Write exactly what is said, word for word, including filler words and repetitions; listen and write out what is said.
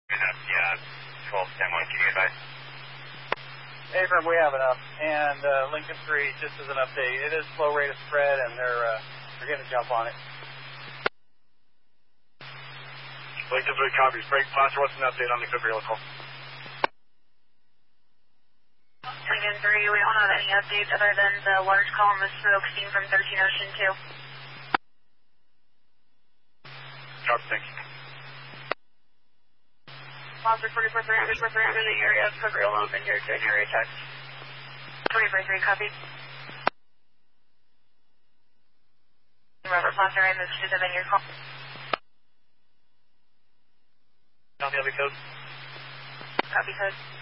Yeah, twelve ten one, can you advise? Abram, we have enough. And uh, Lincoln three, just as an update, it is slow rate of spread, and they're uh, they're going to jump on it. Lincoln three copies. Break Placer, what's an update on the Cooper vehicle? Lincoln three, we don't have any updates other than the large column of smoke seen from thirteen Ocean two. Copy, thank you. Placer forty-four three hundred, forty-four three hundred in the area of Cooper alone, been here to an area text. twenty-four three, copy. Remember, Placer, I moved to them in your call. Copy, code. Copy, code.